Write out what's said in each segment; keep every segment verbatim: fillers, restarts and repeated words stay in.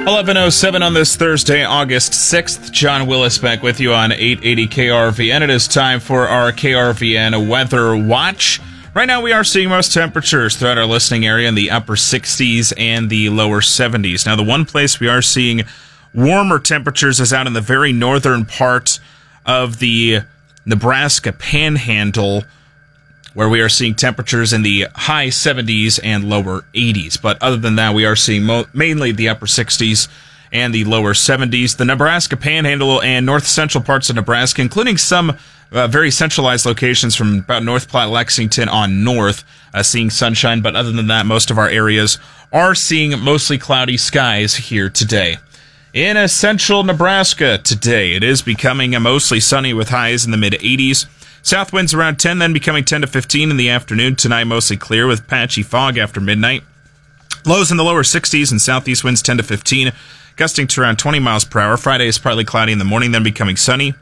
eleven oh seven on this Thursday, August sixth. John Willis back with you on eight eighty K R V N. It is time for our K R V N Weather Watch. Right now we are seeing most temperatures throughout our listening area in the upper sixties and the lower seventies. Now, the one place we are seeing warmer temperatures is out in the very northern part of the Nebraska Panhandle, where we are seeing temperatures in the high seventies and lower eighties. But other than that, we are seeing mo- mainly the upper sixties and the lower seventies. The Nebraska Panhandle and north central parts of Nebraska, including some uh, very centralized locations from about North Platte, Lexington on north, uh, seeing sunshine. But other than that, most of our areas are seeing mostly cloudy skies here today. In uh, central Nebraska today, it is becoming uh, mostly sunny with highs in the mid-eighties. South winds around ten, then becoming ten to fifteen in the afternoon. Tonight, mostly clear with patchy fog after midnight. Lows in the lower sixties and southeast winds ten to fifteen, gusting to around twenty miles per hour. Friday is partly cloudy in the morning, then becoming sunny.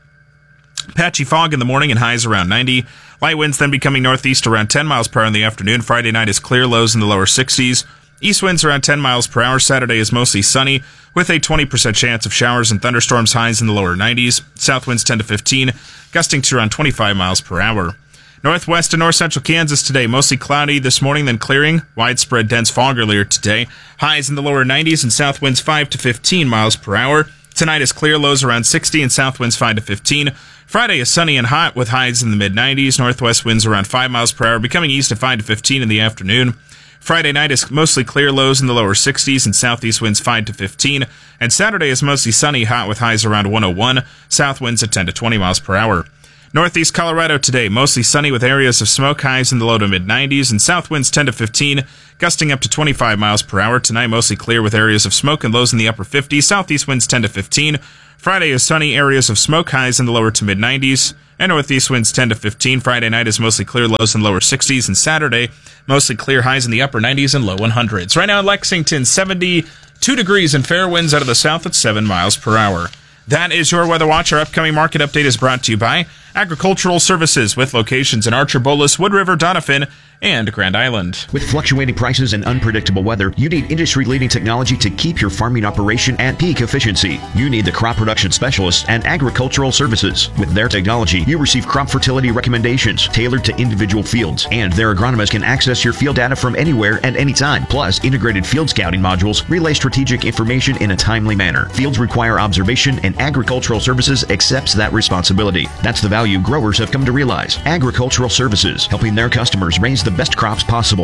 Patchy fog in the morning and highs around ninety. Light winds then becoming northeast around ten miles per hour in the afternoon. Friday night is clear, lows in the lower sixties. East winds around ten miles per hour. Saturday is mostly sunny with a twenty percent chance of showers and thunderstorms, highs in the lower nineties. South winds ten to fifteen, gusting to around twenty-five miles per hour. Northwest and north central Kansas today, mostly cloudy this morning, then clearing. Widespread dense fog earlier today. Highs in the lower nineties and south winds five to fifteen miles per hour. Tonight is clear, lows around sixty and south winds five to fifteen. Friday is sunny and hot with highs in the mid nineties. Northwest winds around five miles per hour, becoming east at five to fifteen in the afternoon. Friday night is mostly clear, lows in the lower sixties and southeast winds five to fifteen. And Saturday is mostly sunny, hot with highs around one oh one. South winds at ten to twenty miles per hour. Northeast Colorado today, mostly sunny with areas of smoke, highs in the low to mid nineties, and south winds ten to fifteen, gusting up to twenty-five miles per hour. Tonight, mostly clear with areas of smoke and lows in the upper fifties. Southeast winds ten to fifteen. Friday is sunny, areas of smoke, highs in the lower to mid nineties, and northeast winds ten to fifteen. Friday night is mostly clear, lows in lower sixties, and Saturday, mostly clear, highs in the upper nineties and low hundreds. Right now in Lexington, seventy-two degrees and fair winds out of the south at seven miles per hour. That is your Weather Watch. Our upcoming market update is brought to you by Agricultural Services with locations in Archer, Bolus, Wood River, Doniphan, and Grand Island. With fluctuating prices and unpredictable weather, you need industry-leading technology to keep your farming operation at peak efficiency. You need the crop production specialists and Agricultural Services. With their technology, you receive crop fertility recommendations tailored to individual fields, and their agronomists can access your field data from anywhere at any time. Plus, integrated field scouting modules relay strategic information in a timely manner. Fields require observation, and Agricultural Services accepts that responsibility. That's the value growers have come to realize. Agricultural Services, helping their customers raise the best crops possible.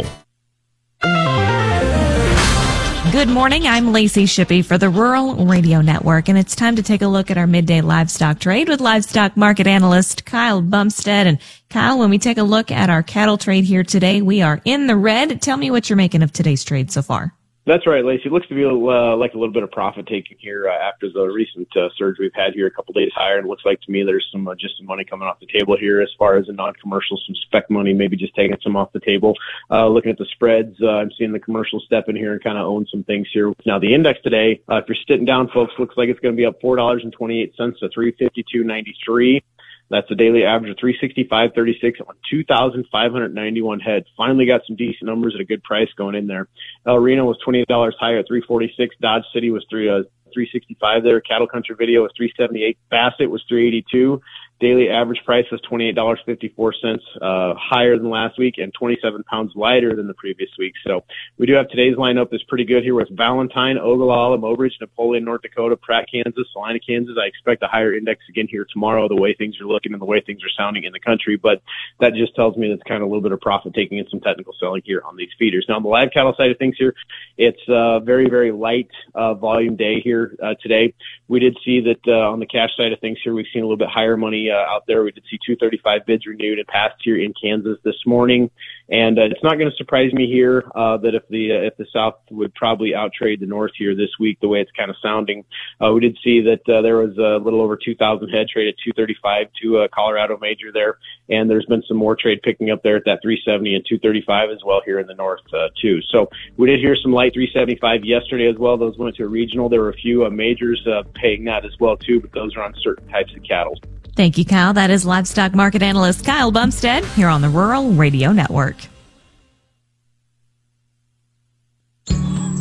Good morning. I'm Lacey Shippey for the Rural Radio Network, and it's time to take a look at our midday livestock trade with livestock market analyst Kyle Bumstead. And Kyle, when we take a look at our cattle trade here today, we are in the red. Tell me what you're making of today's trade so far. That's right, Lacey. It looks to be uh, like a little bit of profit taking here uh, after the recent uh, surge we've had here a couple days higher. And it looks like to me there's some uh, just some money coming off the table here as far as the non-commercial, some spec money, maybe just taking some off the table. Uh, looking at the spreads, uh, I'm seeing the commercial step in here and kind of own some things here. Now, the index today, uh, if you're sitting down, folks, looks like it's going to be up four dollars and twenty-eight cents to three fifty-two ninety-three. That's a daily average of three sixty-five thirty-six on two thousand five hundred ninety-one heads. Finally got some decent numbers at a good price going in there. El Reno was twenty-eight dollars higher at three forty-six. Dodge City was three, uh, three sixty-five there. Cattle Country Video was three seventy-eight. Bassett was three eighty-two. Daily average price was twenty-eight dollars and fifty-four cents, uh, higher than last week and twenty-seven pounds lighter than the previous week. So we do have today's lineup is pretty good here with Valentine, Ogallala, Mobridge, Napoleon, North Dakota, Pratt, Kansas, Salina, Kansas. I expect a higher index again here tomorrow, the way things are looking and the way things are sounding in the country. But that just tells me that's kind of a little bit of profit taking and some technical selling here on these feeders. Now, on the live cattle side of things here, it's a very, very light uh, volume day here uh, today. We did see that uh, on the cash side of things here, we've seen a little bit higher money uh, out there. We did see two thirty-five bids renewed and passed here in Kansas this morning. And uh, it's not going to surprise me here uh, that if the uh, if the South would probably outtrade the North here this week, the way it's kind of sounding. Uh, we did see that uh, there was a little over two thousand head trade at two thirty-five to uh, Colorado Major there, and there's been some more trade picking up there at that three seventy and two thirty-five as well here in the North uh, too. So we did hear some light three seventy-five yesterday as well. Those went to a regional. There were a few uh, majors uh, paying that as well too, but those are on certain types of cattle. Thank you, Kyle. That is livestock market analyst Kyle Bumstead here on the Rural Radio Network.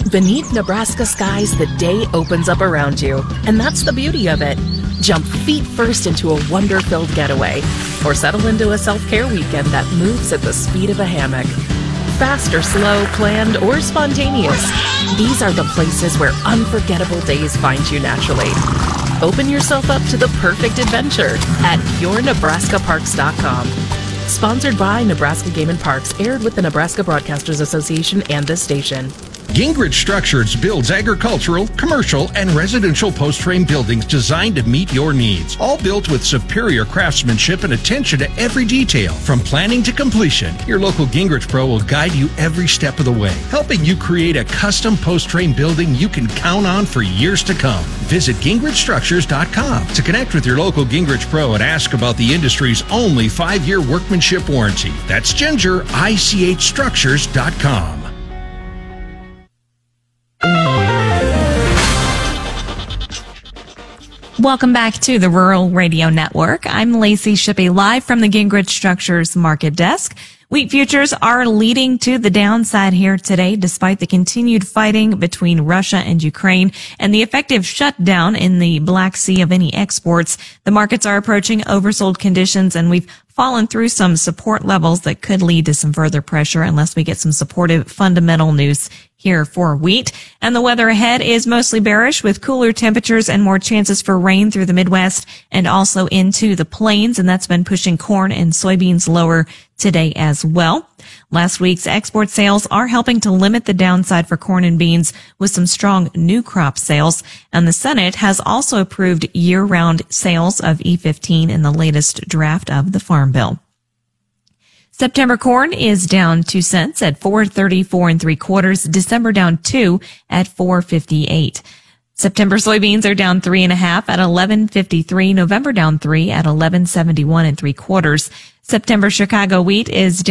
Beneath Nebraska skies, the day opens up around you, and that's the beauty of it. Jump feet first into a wonder-filled getaway, or settle into a self-care weekend that moves at the speed of a hammock. Fast or slow, planned or spontaneous, these are the places where unforgettable days find you naturally. Open yourself up to the perfect adventure at your nebraska parks dot com. Sponsored by Nebraska Game and Parks, aired with the Nebraska Broadcasters Association and this station. Gingrich Structures builds agricultural, commercial, and residential post-frame buildings designed to meet your needs. All built with superior craftsmanship and attention to every detail. From planning to completion, your local Gingrich Pro will guide you every step of the way, helping you create a custom post-frame building you can count on for years to come. Visit gingrich structures dot com to connect with your local Gingrich Pro and ask about the industry's only five-year workmanship warranty. That's Ginger, I C H structures dot com. Welcome back to the Rural Radio Network. I'm Lacey Shippey, live from the Gingrich Structures Market Desk. Wheat futures are leading to the downside here today, despite the continued fighting between Russia and Ukraine and the effective shutdown in the Black Sea of any exports. The markets are approaching oversold conditions, and we've fallen through some support levels that could lead to some further pressure unless we get some supportive fundamental news here for wheat. And the weather ahead is mostly bearish, with cooler temperatures and more chances for rain through the Midwest and also into the plains, and that's been pushing corn and soybeans lower today as well. Last week's export sales are helping to limit the downside for corn and beans with some strong new crop sales, and the Senate has also approved year-round sales of E fifteen in the latest draft of the Farm Bill. September corn is down two cents at four thirty-four and three quarters. December down two at four fifty-eight. September soybeans are down three and a half at eleven fifty-three. November down three at eleven seventy-one and three quarters. September Chicago wheat is down